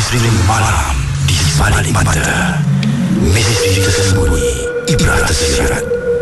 Misteri malam di balik mata. Misteri tersembunyi, ibrah tersirat.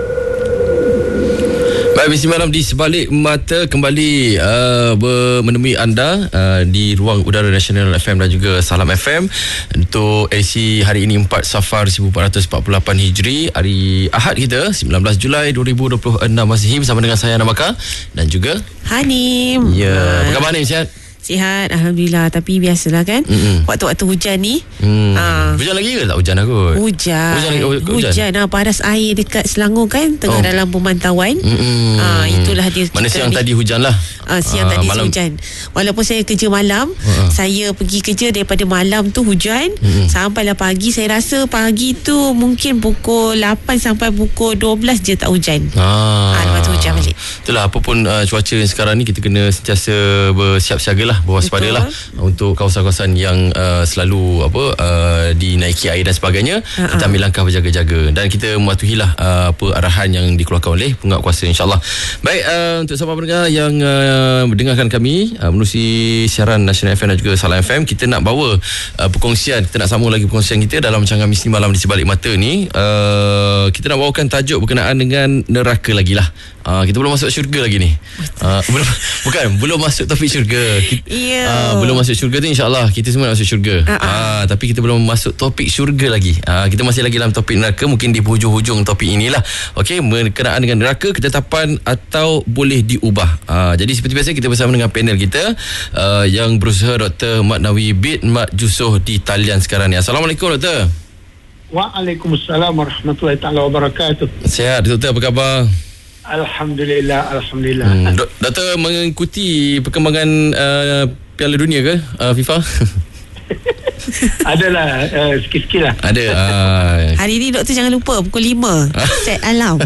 Baik, misteri malam di sebalik mata kembali menemui anda di ruang udara Nasional FM dan juga Salam FM untuk edisi hari ini 4 Safar 1448 Hijri, hari Ahad kita 19 Julai 2026 Masihi, bersama dengan saya Namaka dan juga Hanim. Ya, apa khabar Hanim? Sihat? Sihat, Alhamdulillah. Tapi biasalah kan, waktu-waktu hujan ni. Hujan lagi ke tak hujan aku? Hujan. Paras air dekat Selangor kan, tengah dalam pemantauan. Itulah dia. Mana siang tadi hujan lah. Siang tadi malam. hujan. Walaupun saya kerja malam, saya pergi kerja daripada malam tu hujan sampailah pagi. Saya rasa pagi tu mungkin pukul 8 sampai pukul 12 je tak hujan. Lepas tu hujan balik. Itulah, apa pun cuaca sekarang ni, kita kena sentiasa bersiap-siagalah, berwaspadalah untuk kawasan-kawasan yang selalu dinaiki air dan sebagainya. Kita ambil langkah berjaga-jaga dan kita mematuhilah arahan yang dikeluarkan oleh penguatkuasa, insyaAllah. Baik, untuk sahabat pendengar yang mendengarkan kami menerusi siaran Nasional FM dan juga Salam FM, kita nak bawa perkongsian, kita nak sambung lagi perkongsian kita dalam rancangan Misteri Malam di Sebalik Mata ni. Kita nak bawakan tajuk berkenaan dengan neraka lagi lah. Kita belum masuk syurga lagi ni. Belum masuk topik syurga. Belum masuk syurga tu, insyaAllah kita semua nak masuk syurga. Tapi kita belum masuk topik syurga lagi. Kita masih lagi dalam topik neraka, mungkin di hujung-hujung topik inilah. Okey, berkenaan dengan neraka, ketetapan atau boleh diubah. Jadi seperti biasa, kita bersama dengan panel kita yang berusaha, Dr. Mat Nawi Bid Mat Jusoh di talian sekarang ni. Assalamualaikum, Doktor. Waalaikumsalam warahmatullahi taala wabarakatuh. Sihat, Doktor, apa khabar? Alhamdulillah. Doktor mengikuti perkembangan Piala Dunia ke, FIFA? Adalah sikit-sikit lah. Ada. Hari ni doktor jangan lupa pukul 5 set alarm.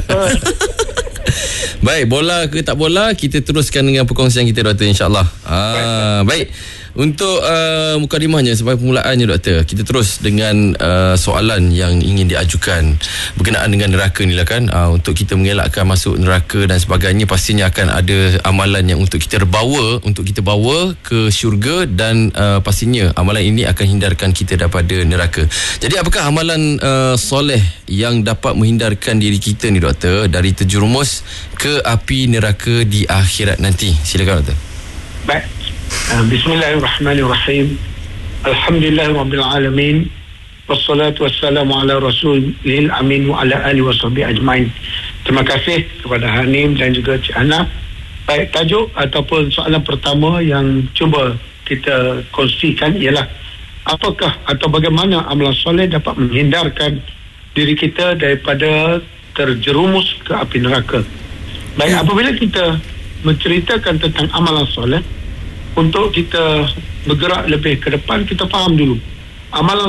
Baik, bola ke tak bola, kita teruskan dengan perkongsian kita, Doktor, insyaAllah. Baik. Untuk mukadimahnya, sebagai permulaannya, Doktor, kita terus dengan soalan yang ingin diajukan berkenaan dengan neraka ni lah kan. Untuk kita mengelakkan masuk neraka dan sebagainya, pastinya akan ada amalan yang untuk kita bawa ke syurga, dan pastinya amalan ini akan hindarkan kita daripada neraka. Jadi apakah amalan soleh yang dapat menghindarkan diri kita ni, Doktor, dari terjerumus ke api neraka di akhirat nanti? Silakan, Doktor. Baik. Bismillahirrahmanirrahim. Alhamdulillahirabbil alamin. Wassalatu wassalamu ala rasulil amin wa ala alihi washabihi ajmain. Terima kasih kepada Hanim dan juga Cik Ana. Baik, tajuk ataupun soalan pertama yang cuba kita kongsikan ialah apakah atau bagaimana amalan soleh dapat menghindarkan diri kita daripada terjerumus ke api neraka. Baik, apabila kita menceritakan tentang amalan soleh, untuk kita bergerak lebih ke depan, kita faham dulu amalan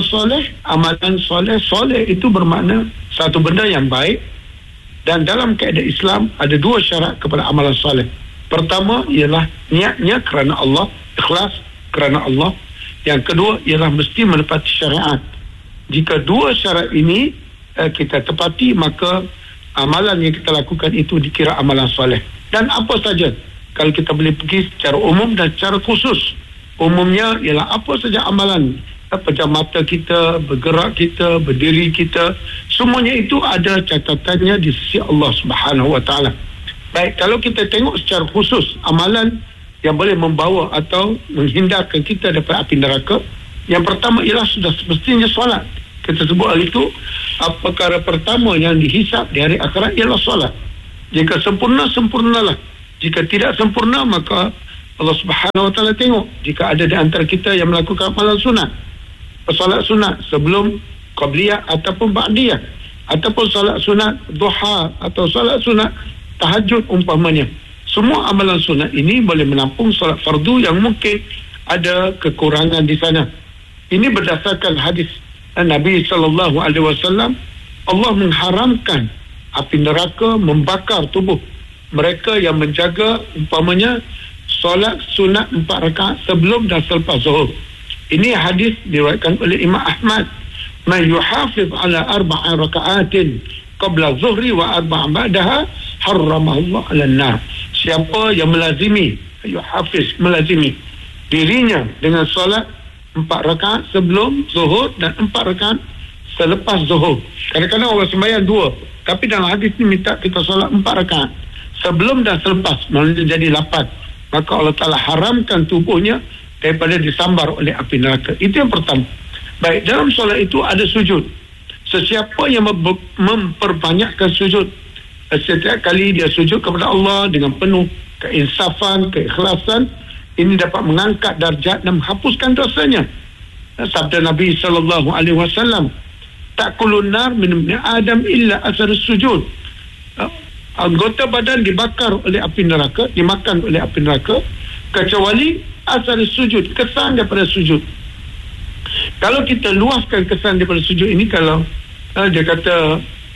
soleh itu bermakna satu benda yang baik. Dan dalam kaedah Islam ada dua syarat kepada amalan soleh. Pertama ialah niatnya kerana Allah, ikhlas kerana Allah. Yang kedua ialah mesti menepati syariat. Jika dua syarat ini kita tepati, maka amalan yang kita lakukan itu dikira amalan soleh. Dan apa saja, kalau kita boleh pergi secara umum dan secara khusus. Umumnya ialah apa saja amalan, pejam mata kita, bergerak kita, berdiri kita, semuanya itu ada catatannya di sisi Allah Subhanahu Wa Taala. Baik, kalau kita tengok secara khusus amalan yang boleh membawa atau menghindarkan kita daripada api neraka, yang pertama ialah sudah semestinya solat. Kita sebut hal itu, perkara pertama yang dihisap di hari akhirat ialah solat. Jika sempurna, sempurnalah. Jika tidak sempurna, maka Allah Subhanahu Wa Taala tengok. Jika ada di antara kita yang melakukan amalan sunat, solat sunat sebelum qabliyah ataupun ba'diyah, ataupun solat sunat duha atau solat sunat tahajud umpamanya, semua amalan sunat ini boleh menampung solat fardu yang mungkin ada kekurangan di sana. Ini berdasarkan hadis Nabi sallallahu alaihi wasallam. Allah mengharamkan api neraka membakar tubuh mereka yang menjaga umpamanya solat sunat 4 rakaat sebelum dan selepas zuhur. Ini hadis diriwayatkan oleh Imam Ahmad. Man yuhafiz ala 4 rakaatin qabla zuhri wa 4 ba'daha harramahu Allah 'ala an-nar. Siapa yang melazimi, yuhafiz, melazimi dirinya dengan solat 4 rakaat sebelum zuhur dan 4 rakaat selepas zuhur. Kadang-kadang orang sembahyang 2, tapi dalam hadis ni minta kita solat 4 rakaat sebelum dan selepas, maksudnya jadi 8. Maka Allah Ta'ala haramkan tubuhnya daripada disambar oleh api neraka. Itu yang pertama. Baik, dalam solat itu ada sujud. Sesiapa yang memperbanyakkan sujud, setiap kali dia sujud kepada Allah dengan penuh keinsafan, keikhlasan, ini dapat mengangkat darjat dan menghapuskan dosanya. Sabda Nabi SAW, ta'kulun nar min ibni Adam illa asar sujud. Anggota badan dibakar oleh api neraka, dimakan oleh api neraka, kecuali asar sujud, kesan daripada sujud. Kalau kita luaskan kesan daripada sujud ini, kalau dia kata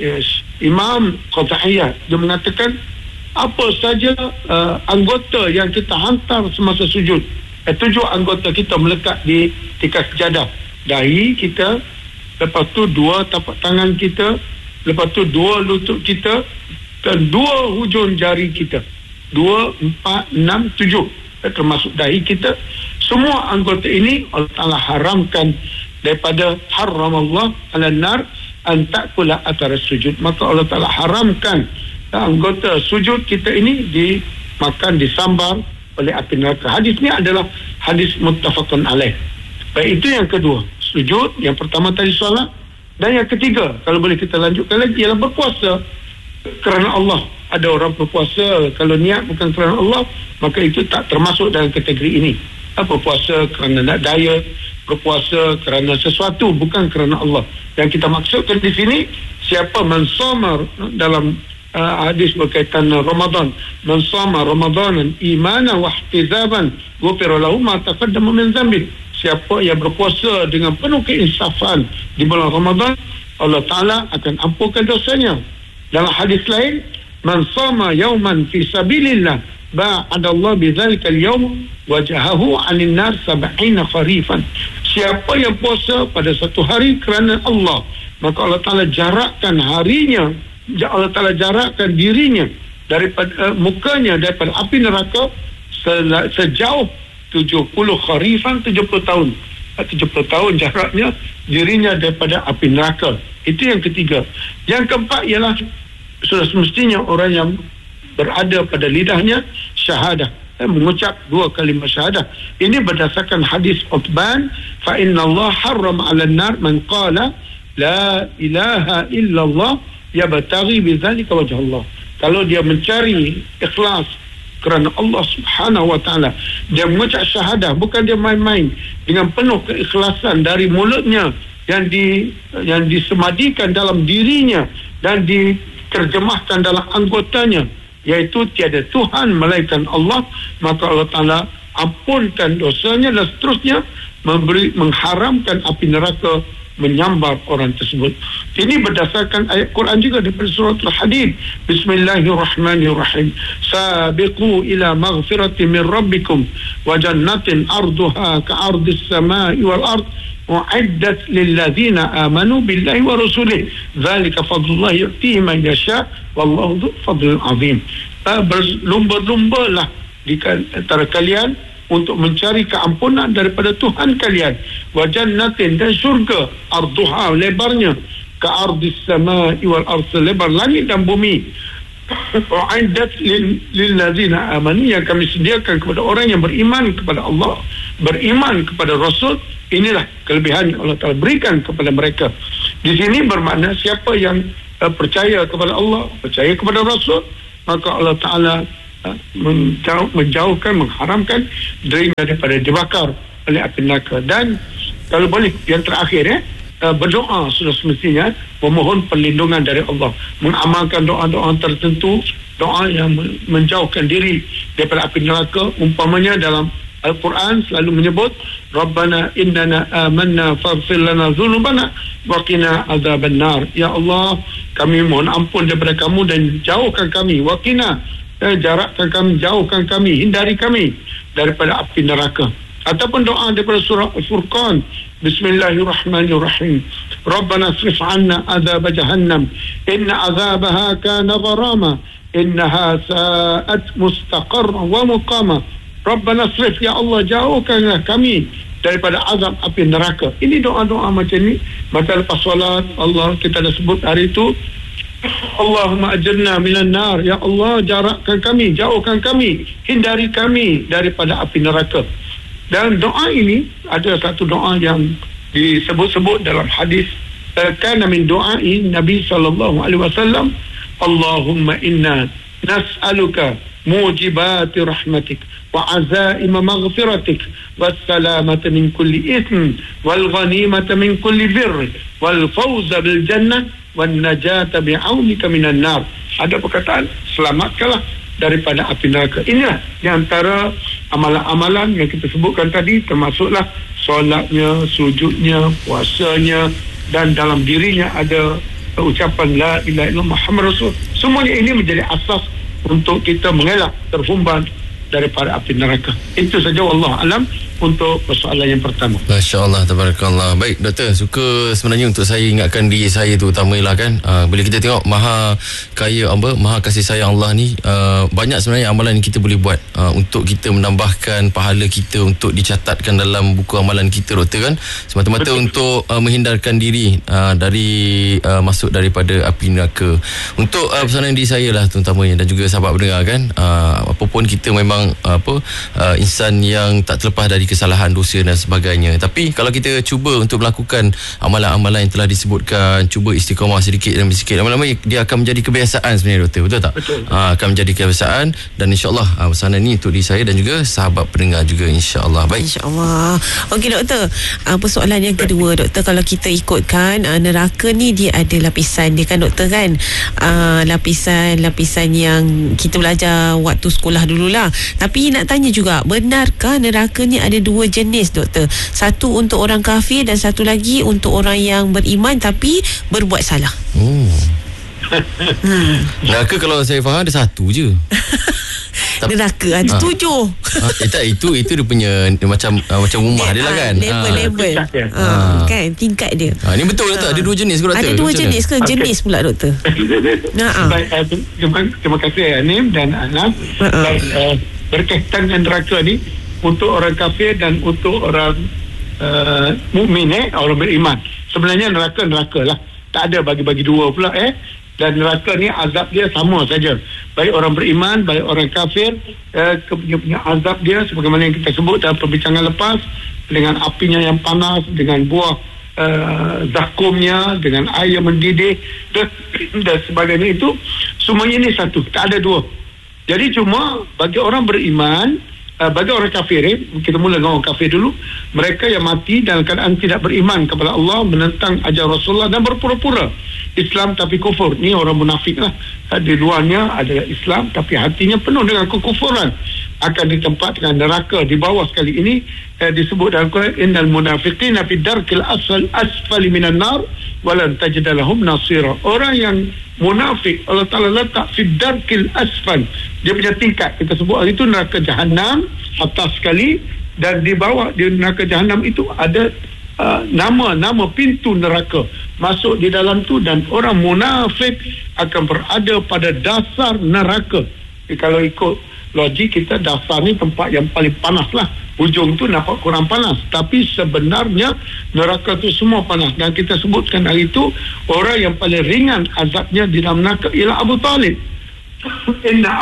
Imam Qata'iyah, dia mengatakan apa saja anggota yang kita hantar semasa sujud, 7 anggota kita melekat di tikas sejadah. Dahi kita, lepas tu 2 tapak tangan kita, lepas tu 2 lutut kita dan 2 hujung jari kita, 2, 4, 6, 7, termasuk dahi kita. Semua anggota ini Allah Ta'ala haramkan daripada haramallah ala nar an ta'kula athara sujud. Maka Allah Ta'ala haramkan anggota sujud kita ini dimakan, disambar oleh api neraka. Hadis ni adalah hadis muttafaqun alaih. Baik, itu yang kedua, sujud. Yang pertama tadi solat. Dan yang ketiga, kalau boleh kita lanjutkan lagi, ialah berpuasa kerana Allah. Ada orang berpuasa kalau niat bukan kerana Allah, maka itu tak termasuk dalam kategori ini. Berpuasa kerana nak daya, berpuasa kerana sesuatu bukan kerana Allah. Yang kita maksudkan di sini, siapa mensomar dalam hadis berkaitan Ramadan, mensoma Ramadanan imanan wa ihtizaban ghufira lahu ma taqaddama min dhanbi. Siapa yang berpuasa dengan penuh keinsafan di bulan Ramadan, Allah Ta'ala akan ampunkan dosanya. Dalam hadis lain, man sama yawman fi sabilillah ba'adallahu bidzalika al-yawm wajahahu 'anil nar 70 kharifan. Siapa yang puasa pada satu hari kerana Allah, maka Allah Ta'ala jarakkan harinya, Allah Ta'ala jarakkan dirinya daripada mukanya daripada api neraka sejauh 70 kharifan, 70 tahun. 70 tahun jaraknya dirinya daripada api neraka. Itu yang ketiga. Yang keempat ialah sudah semestinya orang yang berada pada lidahnya syahadah, mengucap 2 kalimat syahadah. Ini berdasarkan hadis Uthman, fa inna Allah harram 'ala an-nar man qala la ilaha illallah yabtaghi bidzalika wajh Allah. Kalau dia mencari ikhlas kerana Allah Subhanahu wa taala, dia mengucap syahadah, bukan dia main-main, dengan penuh keikhlasan dari mulutnya yang disemadikan dalam dirinya dan diterjemahkan dalam anggotanya, iaitu tiada Tuhan melainkan Allah, maka Allah Ta'ala ampunkan dosanya dan seterusnya mengharamkan api neraka menyambar orang tersebut. Ini berdasarkan ayat Quran juga daripada surah Al-Hadid. Bismillahirrahmanirrahim. Sabiqu ila maghfirati min rabbikum wa jannatin arduha ka'ardis samai wal ard u'iddat lilladzina amanu billahi wa rasulih. Dzalika fadlullah yu'tihi man yasha wallahu dzul fadlil azim. Berlumba-lumbalah di antara kalian untuk mencari keampunan daripada Tuhan kalian, wa jannatin, dan syurga, arduha, lebarnya, ka ardis samai wal ard, lebar langit dan bumi, u'iddat lilladzina amanu, yang kami sediakan kepada orang yang beriman kepada Allah, beriman kepada Rasul. Inilah kelebihan yang Allah Ta'ala berikan kepada mereka. Di sini bermakna siapa yang percaya kepada Allah, percaya kepada Rasul, maka Allah Ta'ala menjauhkan, mengharamkan dirinya daripada dibakar oleh api neraka. Dan kalau boleh, yang terakhir berdoa sudah semestinya, memohon perlindungan dari Allah, mengamalkan doa-doa tertentu, doa yang menjauhkan diri daripada api neraka. Umpamanya dalam Al-Quran selalu menyebut Rabbana innana amanna faghfir lana dhunubana wa qina adzaban nar. Ya Allah, kami mohon ampun daripada kamu dan jauhkan kami, wa qina, jarakkan kami, jauhkan kami, hindari kami daripada api neraka. Ataupun doa daripada surah Al-Furqan, Bismillahirrahmanirrahim. Rabbana asrif 'anna adzab jahannam inna adzabaha kana gharama innaha sa'at mustaqarra wa muqama. Rabbana asrif, ya Allah, jauhkanlah kami daripada azab api neraka. Ini doa-doa macam ni. Macam lepas solat, Allah kita dah sebut hari itu, Allahumma ajirna minan nar. Ya Allah, jarakkan kami, jauhkan kami, hindari kami daripada api neraka. Dan doa ini ada satu doa yang disebut-sebut dalam hadis, kana min du'ai Nabi sallallahu alaihi wasallam, Allahumma inna nas'aluka mujibati rahmatik wa azaima maghfiratik wassalamata min kulli ithn wal ghanimata min kulli birr wal fawza bil jannah wan najata bi'aunika minan nar. Ada perkataan selamatkanlah daripada api neraka. Inilah di antara amalan-amalan yang kita sebutkan tadi, termasuklah solatnya, sujudnya, puasanya, dan dalam dirinya ada ucapan la ilaha illallah Muhammad Rasul. Semuanya ini menjadi asas untuk kita mengelak terhumban daripada api neraka. Itu saja, wallahu alam, untuk persoalan yang pertama. Masya-Allah, tabarakallah. Baik doktor, suka sebenarnya untuk saya ingatkan diri saya tu utamalah kan, bila kita tengok maha kaya maha kasih sayang Allah ni, banyak sebenarnya amalan yang kita boleh buat untuk kita menambahkan pahala kita untuk dicatatkan dalam buku amalan kita doktor kan, semata-mata untuk menghindarkan diri dari masuk daripada api neraka. Untuk persoalan diri saya lah terutamanya, dan juga sahabat pendengar kan, apapun kita memang insan yang tak terlepas dari kesalahan, dosa dan sebagainya. Tapi kalau kita cuba untuk melakukan amalan-amalan yang telah disebutkan, cuba istiqamah sedikit demi sedikit, lama-lama dia akan menjadi kebiasaan sebenarnya doktor, betul tak? Betul. Akan menjadi kebiasaan, dan insya-Allah pesanan ni untuk diri saya dan juga sahabat pendengar juga, insya-Allah. Baik, insya-Allah. Okey doktor, persoalan yang kedua doktor, kalau kita ikutkan neraka ni dia ada lapisan dia kan doktor kan, lapisan yang kita belajar waktu sekolah dululah. Tapi nak tanya juga, benarkah neraka ni ada dua jenis doktor? Satu untuk orang kafir dan satu lagi untuk orang yang beriman tapi berbuat salah. Neraka kalau saya faham ada satu je. Neraka ada 7. Itu dia punya macam rumah dia lah kan. Level. Kan tingkat dia. Ini betul doktor, ada dua jenis ke doktor? Ada dua jenis ke? Jenis pula doktor. Baik, terima kasih Anim dan Anas. Berkaitan dengan neraka ni untuk orang kafir dan untuk orang mukmin, orang beriman. Sebenarnya neraka lah, tak ada bagi-bagi dua pula dan neraka ni azab dia sama saja, baik orang beriman, baik orang kafir. Punya azab dia sebagaimana yang kita sebut dalam perbincangan lepas, dengan apinya yang panas, dengan buah zakumnya, dengan air yang mendidih dan sebagainya. Itu semuanya ni satu, tak ada dua. Jadi cuma bagi orang beriman, bagi orang kafir, kita mula dengan orang kafir dulu, mereka yang mati dalam keadaan tidak beriman kepada Allah, menentang ajaran Rasulullah dan berpura-pura Islam tapi kufur. Ni orang munafik lah. Di luarnya adalah Islam tapi hatinya penuh dengan kekufuran, akan ditempatkan neraka di bawah. Sekali ini disebut dalam Quran, innal munafiqina fi darkil asfali minan nar walan tajid lahum nasira. Orang yang munafik Allah Ta'ala letak fi darkil asfal, dia punya tingkat, kita sebut hari itu neraka Jahannam atas sekali, dan di bawah di neraka Jahannam itu ada nama pintu neraka masuk di dalam tu, dan orang munafik akan berada pada dasar neraka. Jadi, kalau ikut logik kita, dasar ni tempat yang paling panas lah, ujung tu nampak kurang panas, tapi sebenarnya neraka tu semua panas. Dan kita sebutkan hari itu orang yang paling ringan azabnya di dalam neraka ialah Abu Talib. Inna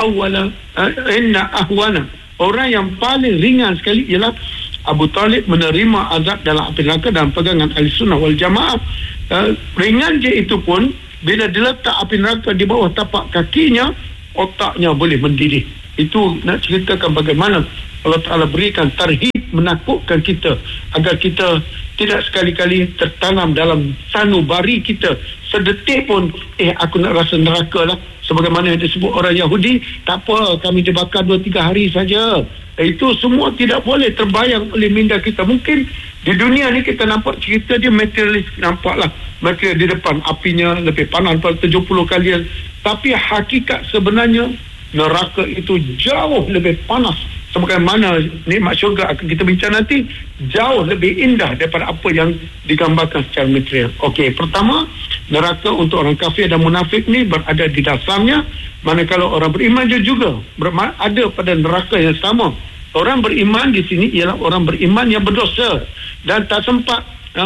ahwana, orang yang paling ringan sekali ialah Abu Talib menerima azab dalam api neraka dalam pegangan Ahlussunnah wal Jamaah. Ringan je itu pun, bila diletak api neraka di bawah tapak kakinya, otaknya boleh mendidih. Itu nak ceritakan bagaimana Allah Ta'ala berikan tarhib, menakutkan kita agar kita tidak sekali-kali tertanam dalam sanubari kita sedetik pun aku nak rasa neraka lah, sebagaimana yang disebut orang Yahudi, tak apa kami dibakar 2-3 hari saja. Itu semua tidak boleh terbayang oleh minda kita. Mungkin di dunia ni kita nampak cerita dia materialis, nampaklah material di depan, apinya lebih panas daripada 70 kali, tapi hakikat sebenarnya neraka itu jauh lebih panas. Sebagaimana nikmat syurga akan kita bincang nanti, jauh lebih indah daripada apa yang digambarkan secara material. Okey, pertama, neraka untuk orang kafir dan munafik ni berada di dasarnya, manakala orang beriman juga ada pada neraka yang sama. Orang beriman di sini ialah orang beriman yang berdosa dan tak sempat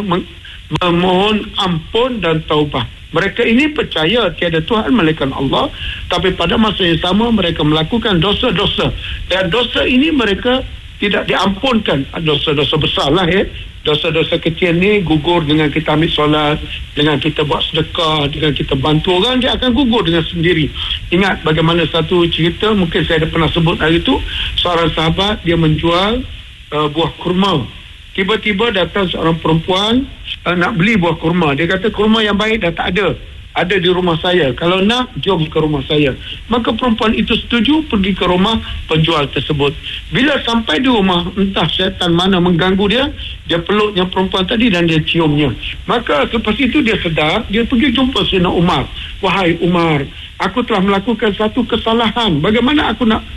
memohon ampun dan taubah. Mereka ini percaya tiada Tuhan melainkan Allah, tapi pada masa yang sama mereka melakukan dosa-dosa, dan dosa ini mereka tidak diampunkan. Dosa-dosa besar lah dosa-dosa kecil ni gugur dengan kita ambil solat, dengan kita buat sedekah, dengan kita bantu orang, dia akan gugur dengan sendiri. Ingat bagaimana satu cerita, mungkin saya ada pernah sebut hari itu, seorang sahabat dia menjual buah kurma. Tiba-tiba datang seorang perempuan nak beli buah kurma. Dia kata kurma yang baik dah tak ada di rumah saya, kalau nak jom ke rumah saya. Maka perempuan itu setuju pergi ke rumah penjual tersebut. Bila sampai di rumah, entah syaitan mana mengganggu dia peluknya perempuan tadi dan dia ciumnya. Maka lepas itu dia sedar, dia pergi jumpa Sayyidina Umar. Wahai Umar, aku telah melakukan satu kesalahan, bagaimana aku nak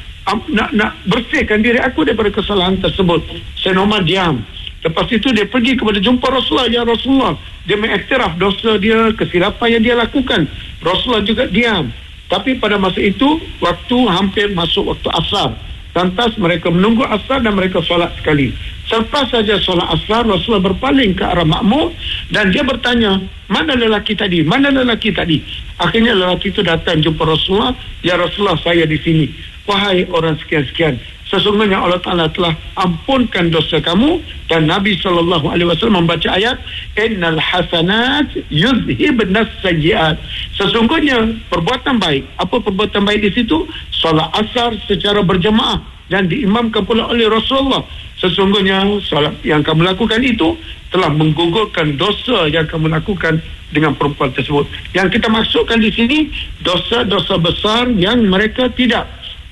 bersihkan diri aku daripada kesalahan tersebut? Sayyidina Umar diam. Lepas itu dia pergi kepada jumpa Rasulullah. Ya Rasulullah, dia mengiktiraf dosa dia, kesilapan yang dia lakukan. Rasulullah juga diam. Tapi pada masa itu, waktu hampir masuk waktu asar, lantas mereka menunggu asar dan mereka solat sekali. Selepas saja solat asar, Rasulullah berpaling ke arah makmum dan dia bertanya, mana lelaki tadi? Mana lelaki tadi? Akhirnya lelaki itu datang jumpa Rasulullah. Ya Rasulullah, saya di sini. Wahai orang sekian-sekian, sesungguhnya Allah Ta'ala telah ampunkan dosa kamu. Dan Nabi SAW membaca ayat, innal hasanat yuzhibnas sayyiat. Sesungguhnya perbuatan baik. Apa perbuatan baik di situ? Solat asar secara berjemaah dan diimamkan pula oleh Rasulullah. Sesungguhnya solat yang kamu lakukan itu telah menggugurkan dosa yang kamu lakukan dengan perempuan tersebut. Yang kita maksudkan di sini, dosa-dosa besar yang mereka tidak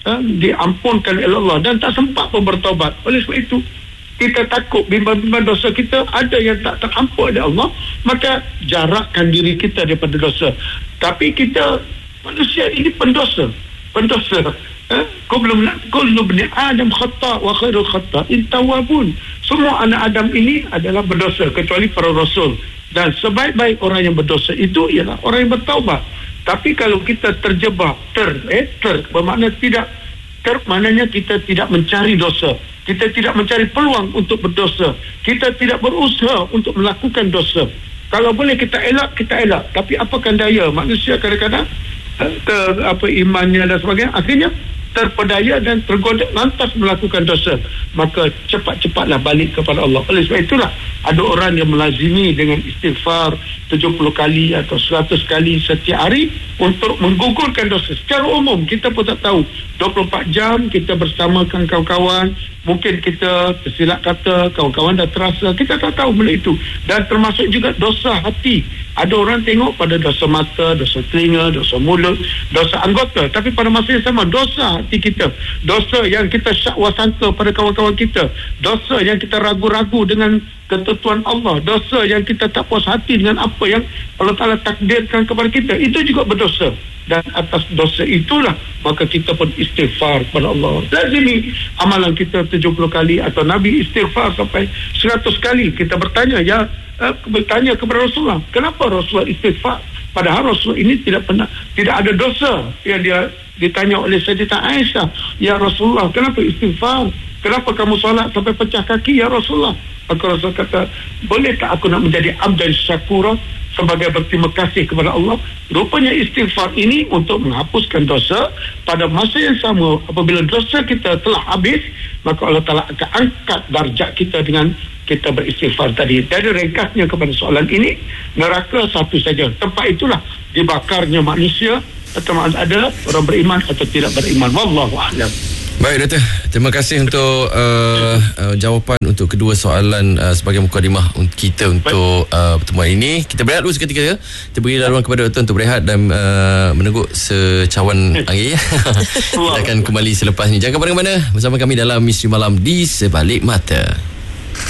diampunkan oleh Allah dan tak sempat pun bertaubat. Oleh sebab itu kita takut bimbang-bimbang dosa kita ada yang tak terampun oleh Allah, maka jarakkan diri kita daripada dosa. Tapi kita manusia ini pendosa. Kullu bani Adam khata' wa khairul khata'in tawwabun. Semua anak Adam ini adalah berdosa kecuali para rasul, dan sebaik-baik orang yang berdosa itu ialah orang yang bertaubat. Tapi kalau kita terjebak bermakna maknanya kita tidak mencari dosa, kita tidak mencari peluang untuk berdosa, kita tidak berusaha untuk melakukan dosa. Kalau boleh kita elak, tapi apakan daya manusia kadang-kadang imannya dan sebagainya, akhirnya terpedaya dan tergoda lantas melakukan dosa. Maka cepat-cepatlah balik kepada Allah. Oleh sebab itulah ada orang yang melazimi dengan istighfar 70 kali atau 100 kali setiap hari untuk menggugurkan dosa. Secara umum kita pun tak tahu, 24 jam kita bersamakan kawan-kawan, mungkin kita tersilap kata, kawan-kawan dah terasa, kita tak tahu benda itu. Dan termasuk juga dosa hati. Ada orang tengok pada dosa mata, dosa telinga, dosa mulut, dosa anggota, tapi pada masa yang sama dosa hati kita, dosa yang kita syakwa sangka pada kawan-kawan kita, dosa yang kita ragu-ragu dengan ketentuan Allah, dosa yang kita tak puas hati dengan apa yang Allah Ta'ala takdirkan kepada kita, itu juga berdosa. Dan atas dosa itulah maka kita pun istighfar kepada Allah. Lazimi amalan kita 70 kali, atau Nabi istighfar sampai 100 kali. Kita bertanya kepada Rasulullah, kenapa Rasulullah istighfar? Padahal Rasulullah ini tidak ada dosa. Yang dia ditanya oleh Sayyidah Aisyah, ya Rasulullah, kenapa istighfar? Kenapa kamu solat sampai pecah kaki ya Rasulullah? Maka Rasulullah kata, boleh tak aku nak menjadi abdan syakura, sebagai berterima kasih kepada Allah? Rupanya istighfar ini untuk menghapuskan dosa. Pada masa yang sama, apabila dosa kita telah habis, maka Allah Ta'ala akan angkat darjat kita dengan kita beristighfar tadi. Jadi ringkasnya kepada soalan ini, neraka satu saja. Tempat itulah dibakarnya manusia, atau ada orang beriman atau tidak beriman. Wallahu a'lam. Baik Doktor, terima kasih untuk jawapan untuk kedua soalan sebagai mukadimah kita untuk pertemuan ini. Kita berehat dulu seketika ya. Kita beri ruang kepada Doktor untuk berehat dan meneguk secawan angin. Kita akan kembali selepas ini. Jangan ke mana-mana, bersama kami dalam Misteri Malam di Sebalik Mata.